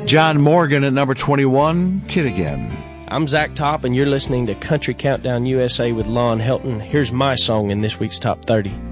John Morgan at number 21, Kid Again. I'm Zach Top, and you're listening to Country Countdown USA with Lon Helton. Here's my song in this week's Top 30.